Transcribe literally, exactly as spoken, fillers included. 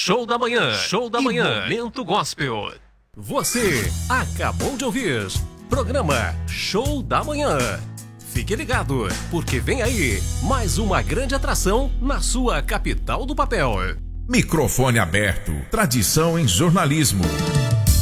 Show da Manhã, Show da Manhã, Momento Gospel. Você acabou de ouvir programa Show da Manhã. Fique ligado, porque vem aí mais uma grande atração na sua capital do papel. Microfone aberto, tradição em jornalismo.